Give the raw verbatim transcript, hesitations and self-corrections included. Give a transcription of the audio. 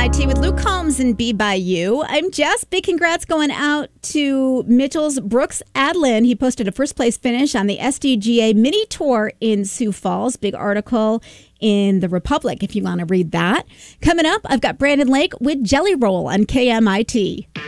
I T with Luke Combs and Be By You. I'm Jess. Big congrats going out to Mitchell's Brooks Adlin. He posted a first place finish on the S D G A mini tour in Sioux Falls. Big article in the Republic if you want to read that. Coming up, I've got Brandon Lake with Jelly Roll on K M I T.